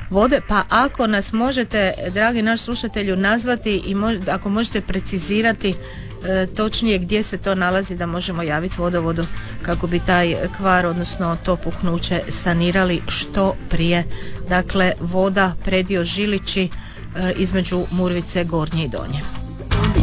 vode, pa ako nas možete, dragi naš slušatelju, nazvati i ako možete precizirati točnije gdje se to nalazi, da možemo javiti vodovodu kako bi taj kvar, odnosno to puknuće sanirali što prije. Dakle, voda, predio Žilići, između Murvice, Gornje i Donje.